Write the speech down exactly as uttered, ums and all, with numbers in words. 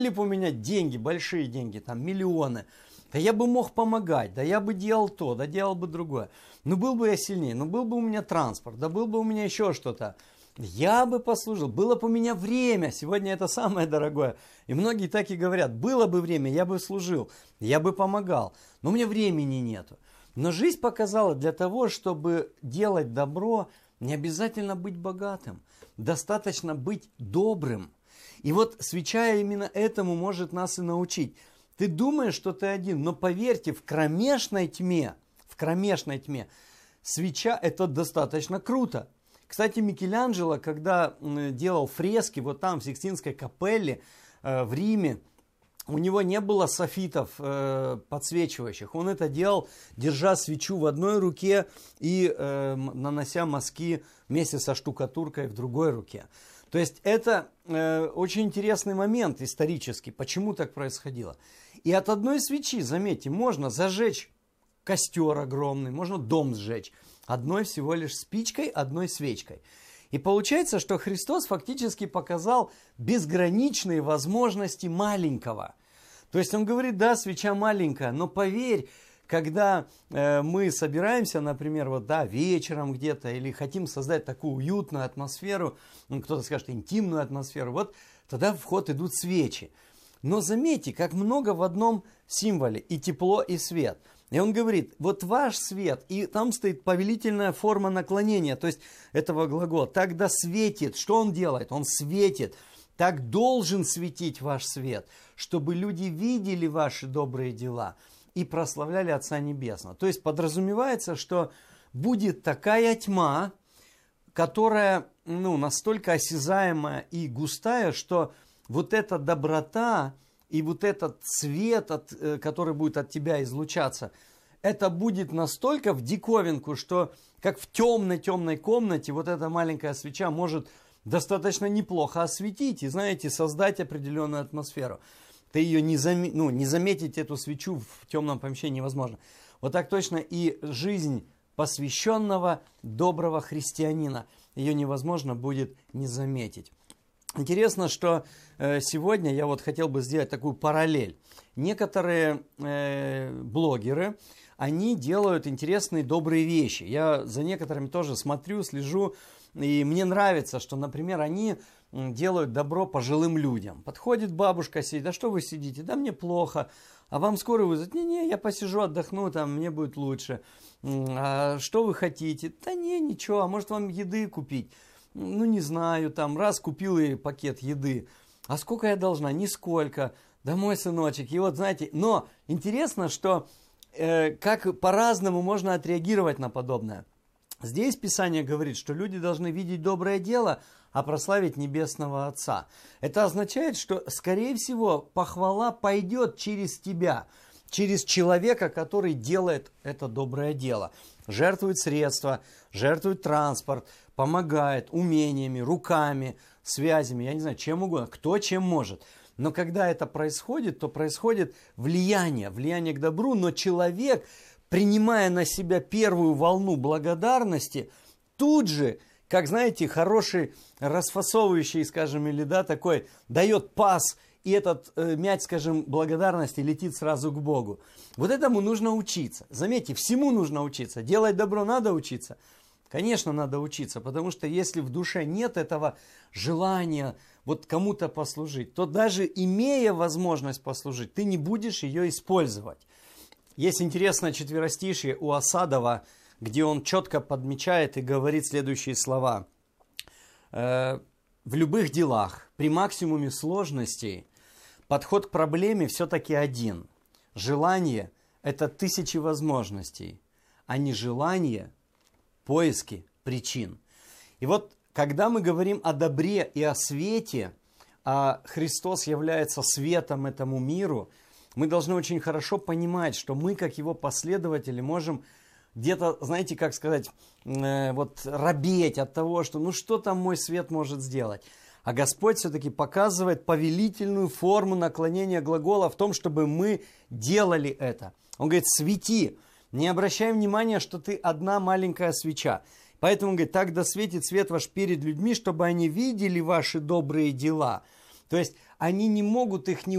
бы у меня деньги, большие деньги, там миллионы, да я бы мог помогать, да я бы делал то, да делал бы другое. Ну был бы я сильнее, ну был бы у меня транспорт, да был бы у меня еще что-то. Я бы послужил, было бы у меня время, сегодня это самое дорогое. И многие так и говорят, было бы время, я бы служил, я бы помогал, но у меня времени нету. Но жизнь показала, для того, чтобы делать добро, не обязательно быть богатым, достаточно быть добрым. И вот свеча именно этому может нас и научить. Ты думаешь, что ты один, но поверьте, в кромешной тьме, в кромешной тьме, свеча это достаточно круто. Кстати, Микеланджело, когда делал фрески вот там, в Сикстинской капелле э, в Риме, у него не было софитов э, подсвечивающих. Он это делал, держа свечу в одной руке и э, нанося мазки вместе со штукатуркой в другой руке. То есть это э, очень интересный момент исторический, почему так происходило. И от одной свечи, заметьте, можно зажечь костер огромный, можно дом сжечь. Одной всего лишь спичкой, одной свечкой. И получается, что Христос фактически показал безграничные возможности маленького. То есть он говорит, да, свеча маленькая, но поверь, когда э, мы собираемся, например, вот, да, вечером где-то, или хотим создать такую уютную атмосферу, ну, кто-то скажет интимную атмосферу, вот тогда в ход идут свечи. Но заметьте, как много в одном символе, и тепло, и свет. И он говорит, вот ваш свет, и там стоит повелительная форма наклонения, то есть этого глагола, тогда светит. Что он делает? Он светит. Так должен светить ваш свет, чтобы люди видели ваши добрые дела и прославляли Отца Небесного. То есть подразумевается, что будет такая тьма, которая ну, настолько осязаемая и густая, что вот эта доброта и вот этот свет, от, который будет от тебя излучаться, это будет настолько в диковинку, что как в темной-темной комнате вот эта маленькая свеча может достаточно неплохо осветить и, знаете, создать определенную атмосферу. Ты ее не, зам... ну, не заметить, эту свечу в темном помещении невозможно. Вот так точно и жизнь посвященного доброго христианина. Ее невозможно будет не заметить. Интересно, что э, сегодня я вот хотел бы сделать такую параллель. Некоторые э, блогеры, они делают интересные, добрые вещи. Я за некоторыми тоже смотрю, слежу, и мне нравится, что, например, они делают добро пожилым людям. Подходит бабушка, сидит, да что вы сидите, да мне плохо, а вам скорую вызовут? Не-не, я посижу, отдохну, там мне будет лучше. А что вы хотите? Да не, ничего, а может вам еды купить? Ну, не знаю, там, раз купил и пакет еды. А сколько я должна? Нисколько. Да мой сыночек. И вот, знаете, но интересно, что э, как по-разному можно отреагировать на подобное. Здесь Писание говорит, что люди должны видеть доброе дело, а прославить Небесного Отца. Это означает, что, скорее всего, похвала пойдет через тебя, через человека, который делает это доброе дело. Жертвует средства, жертвует транспорт, помогает умениями, руками, связями, я не знаю, чем угодно, кто чем может. Но когда это происходит, то происходит влияние, влияние к добру, но человек, принимая на себя первую волну благодарности, тут же, как знаете, хороший расфасовывающий, скажем, или да, такой, дает пас, и этот э, мяч, скажем, благодарности летит сразу к Богу. Вот этому нужно учиться. Заметьте, всему нужно учиться. Делать добро надо учиться. Конечно, надо учиться, потому что если в душе нет этого желания вот кому-то послужить, то даже имея возможность послужить, ты не будешь ее использовать. Есть интересное четверостишье у Осадова, где он четко подмечает и говорит следующие слова. «В любых делах, при максимуме сложностей, подход к проблеме все-таки один. Желание – это тысячи возможностей, а нежелание – поиски причин». И вот, когда мы говорим о добре и о свете, а Христос является светом этому миру, мы должны очень хорошо понимать, что мы, как Его последователи, можем где-то, знаете, как сказать, э, вот робеть от того, что ну что там мой свет может сделать. А Господь все-таки показывает повелительную форму наклонения глагола в том, чтобы мы делали это. Он говорит, свети, не обращай внимания, что ты одна маленькая свеча. Поэтому он говорит, так да светит свет ваш перед людьми, чтобы они видели ваши добрые дела. То есть они не могут их не